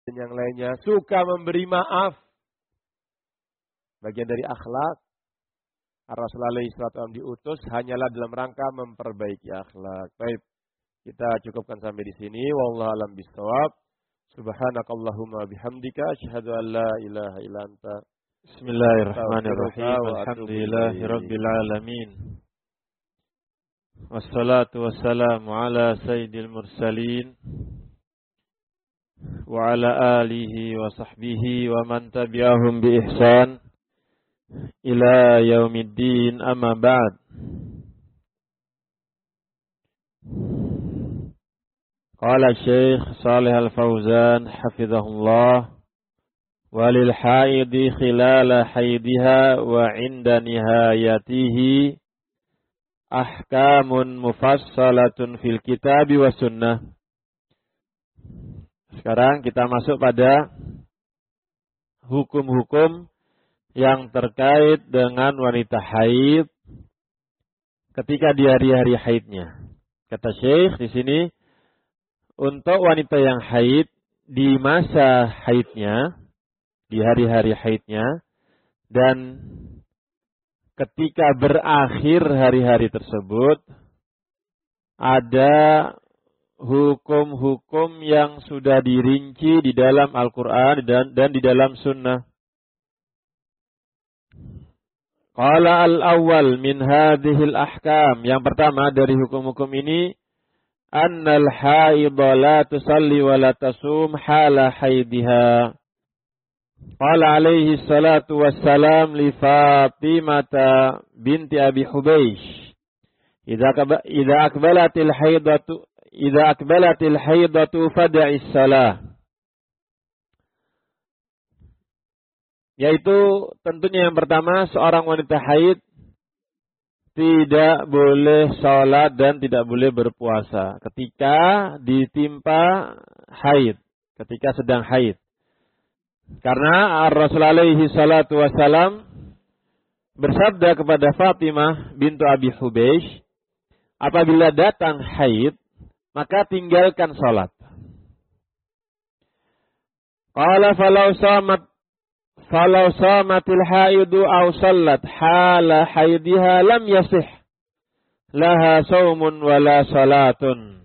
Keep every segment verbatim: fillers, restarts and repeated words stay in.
dan yang lainnya. Suka memberi maaf. Bagian dari akhlak. Rasulullah shallallahu alaihi wasallam diutus hanyalah dalam rangka memperbaiki akhlak. Baik, kita cukupkan sampai di sini. Wallahu a'lam bishawab. Subhanakallahumma bihamdika asyhadu an la ilaha illa anta. Bismillahirrahmanirrahim. Alhamdulillahirabbil alamin. Wassalatu wassalamu ala sayyidil mursalin wa ala alihi wa sahbihi wa man tabi'ahum bi ihsan ila yaumiddin, amma ba'd. Qala Syekh Shalih Al-Fauzan hafizahullah, walil haidi khilala haidiha wa inda nihayatihi ahkamun mufassalatun fil kitabi wa sunnah. Sekarang kita masuk pada hukum-hukum yang terkait dengan wanita haid ketika di hari-hari haidnya. Kata Syekh di sini, untuk wanita yang haid di masa haidnya, di hari-hari haidnya, dan ketika berakhir hari-hari tersebut, ada hukum-hukum yang sudah dirinci di dalam Al-Quran dan, dan di dalam Sunnah. Qala al-awwal min hadhil ahkam. Yang pertama dari hukum-hukum ini, annal haidha la tusalli wa la tasum hala haidiha. Qala alaihi salatu wassalam li Fatimata binti Abi Hubeish, idza idza akbalatil haidatu idza akbalatil haidatu fad'is salah. Yaitu tentunya yang pertama, seorang wanita haid tidak boleh sholat dan tidak boleh berpuasa ketika ditimpa haid, ketika sedang haid. Karena Rasulullah alaihi salatu wassalam bersabda kepada Fatimah bintu Abi Hubeish, apabila datang haid, maka tinggalkan sholat. Qala falau samat Falau samatil haidu aw sallat hala haidiha lam yasih laha saumun wala salatun.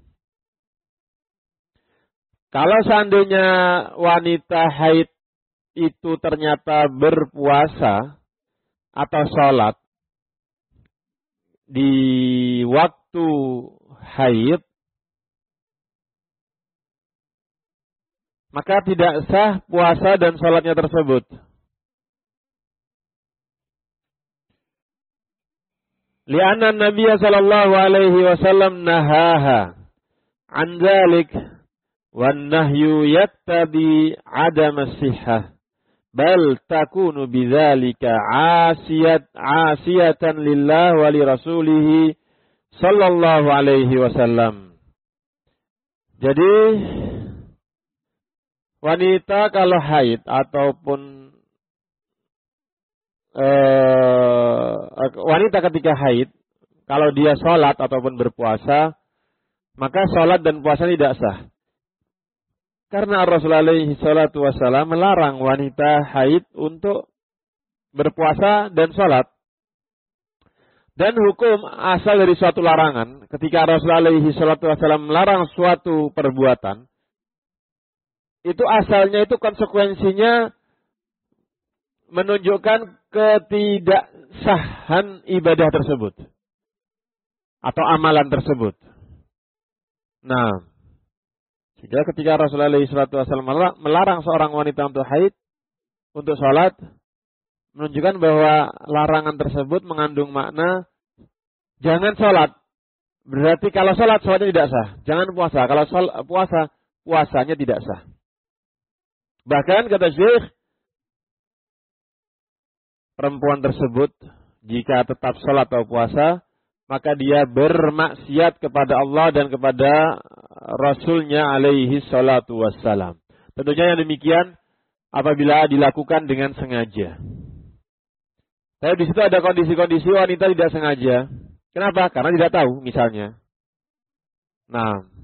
Kalau seandainya wanita haid itu ternyata berpuasa atau salat di waktu haid, maka tidak sah puasa dan salatnya tersebut. Li'anna Nabiya sallallahu alaihi wasallam nahaha an dzalik wan nahyu yattabi 'adam as-sihhah bal takunu bidzalika 'asiyat 'asiyatan lillah wa li rasulih sallallahu alaihi wasallam. Jadi wanita kalau haid ataupun eh, wanita ketika haid, kalau dia sholat ataupun berpuasa, maka sholat dan puasa tidak sah. Karena Rasulullah alaihi salatu wassalam melarang wanita haid untuk berpuasa dan sholat. Dan hukum asal dari suatu larangan, ketika Rasulullah alaihi salatu wassalam melarang suatu perbuatan, itu asalnya itu konsekuensinya menunjukkan ketidaksahan ibadah tersebut atau amalan tersebut. Nah, sehingga ketika Rasulullah shallallahu alaihi wasallam melarang seorang wanita untuk haid, untuk sholat, menunjukkan bahwa larangan tersebut mengandung makna jangan sholat. Berarti kalau sholat, sholatnya tidak sah. Jangan puasa. Kalau sholat, puasa, puasanya tidak sah. Bahkan kata Syekh, perempuan tersebut jika tetap sholat atau puasa, maka dia bermaksiat kepada Allah dan kepada Rasulnya alaihi salatu wassalam. Tentunya yang demikian apabila dilakukan dengan sengaja. Tapi di situ ada kondisi-kondisi wanita tidak sengaja. Kenapa? Karena tidak tahu misalnya. Nah,